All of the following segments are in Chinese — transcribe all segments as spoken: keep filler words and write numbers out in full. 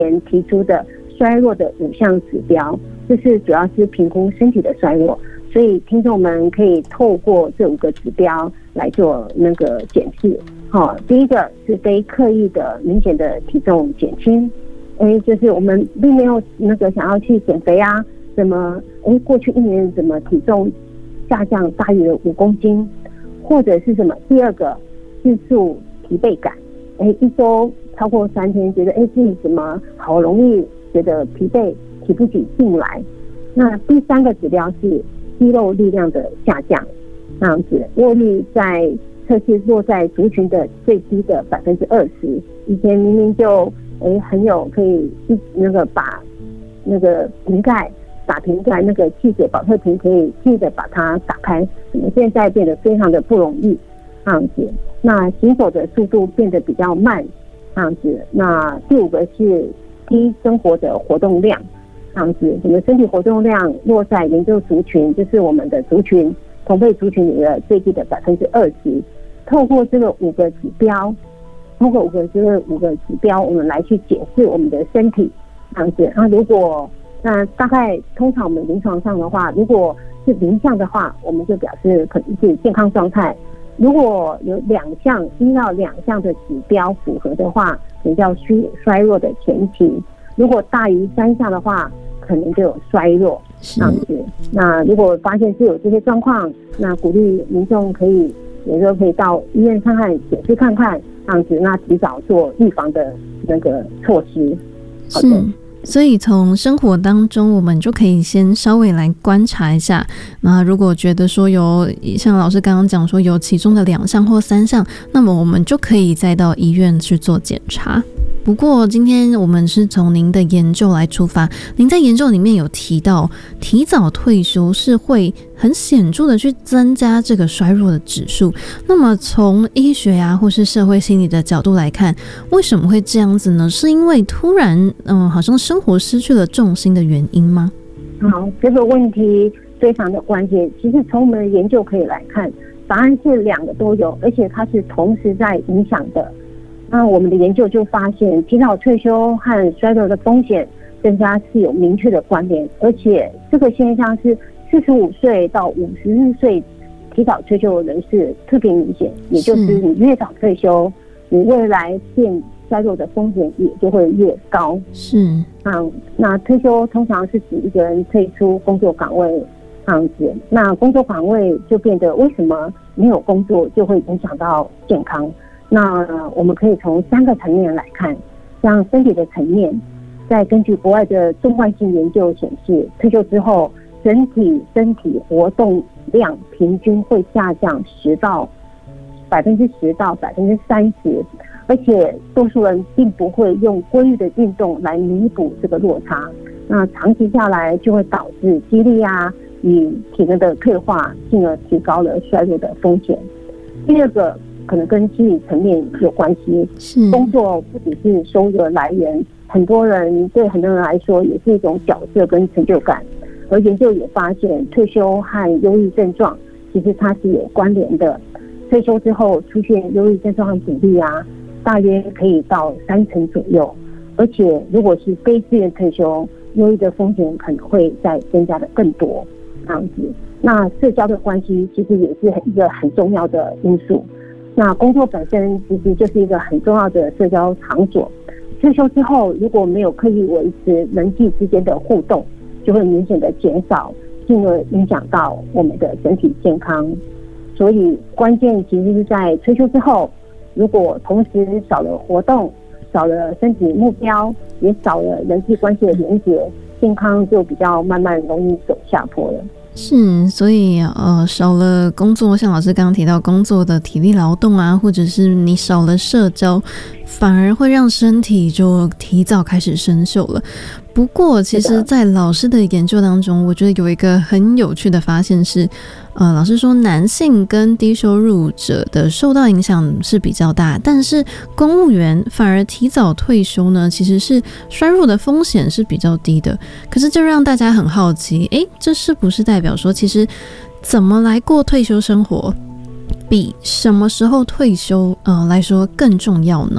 前提出的衰弱的五项指标，这是主要是评估身体的衰弱，所以听众们可以透过这五个指标来做那个检视。好，第一个是非刻意的明显的体重减轻，哎，就是我们并没有那个想要去减肥啊，怎么哎过去一年怎么体重下降大于了五公斤，或者是什么？第二个自述疲惫感，哎，一周超过三天，觉得哎自己怎么好容易觉得疲惫，提不起劲来。那第三个指标是肌肉力量的下降，这样子握力在测试落在族群的最低的百分之二十。以前明明就哎很有可以那个把那个瓶盖打瓶盖那个汽水保特瓶可以记得把它打开，现在变得非常的不容易这样子。那行走的速度变得比较慢这样子。那第五个是低生活的活动量这样子，我们身体活动量落在研究族群，就是我们的族群同辈族群里的最低的百分之二十。透过这个五个指标，透过五个这个五个指标，我们来去解释我们的身体这样子。那如果那大概通常我们临床上的话，如果是零项的话，我们就表示可能是健康状态。如果有两项，一到两项的指标符合的话，比较虚衰弱的前期。如果大于三项的话，可能就有衰弱这样子。那如果发现是有这些状况，那鼓励民众可以有时候可以到医院看看，检视看看这样子，那提早做预防的那个措施。好的。 是，所以从生活当中我们就可以先稍微来观察一下，那如果觉得说有像老师刚刚讲说有其中的两项或三项，那么我们就可以再到医院去做检查。不过今天我们是从您的研究来出发，您在研究里面有提到提早退休是会很显著的去增加这个衰弱的指数。那么从医学啊或是社会心理的角度来看，为什么会这样子呢？是因为突然嗯，好像生活失去了重心的原因吗？ 好，这个问题非常的关键。其实从我们的研究可以来看，答案是两个都有，而且它是同时在影响的。那我们的研究就发现，提早退休和衰弱的风险增加是有明确的关联，而且这个现象是四十五岁到五十四岁提早退休的人士特别明显，也就是你越早退休，你未来变衰弱的风险也就会越高。 是， 嗯，那退休通常是指一个人退出工作岗位这样子，那工作岗位就变得为什么没有工作就会影响到健康？那我们可以从三个层面来看，像身体的层面，再根据国外的纵贯性研究显示，退休之后整体身体活动量平均会下降十到百分之十到百分之三十，而且多数人并不会用规律的运动来弥补这个落差。那长期下来就会导致肌力啊与体能的退化，进而提高了衰弱的风险。第二个可能跟心理层面有关系，工作不只是收入的来源，很多人对很多人来说也是一种角色跟成就感。而研究也发现，退休和忧郁症状其实它是有关联的。退休之后出现忧郁症状的比例啊，大约可以到三成左右。而且如果是非自愿退休，忧郁的风险可能会再增加的更多这样子。那社交的关系其实也是一个很重要的因素。那工作本身其实就是一个很重要的社交场所。退休之后，如果没有刻意维持人际之间的互动，就会明显的减少，进而影响到我们的整体健康。所以关键其实是在退休之后，如果同时少了活动，少了身体目标，也少了人际关系的连结，健康就比较慢慢容易走下坡了。 是，所以呃，少了工作，像老师刚刚提到工作的体力劳动啊，或者是你少了社交，反而会让身体就提早开始生锈了。不过其实在老师的研究当中，我觉得有一个很有趣的发现是，呃，老师说男性跟低收入者的受到影响是比较大，但是公务员反而提早退休呢，其实是衰弱的风险是比较低的。可是这让大家很好奇，诶，这是不是代表说其实怎么来过退休生活比什么时候退休呃来说更重要呢？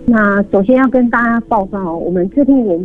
那首先要跟大家报告，我们制定研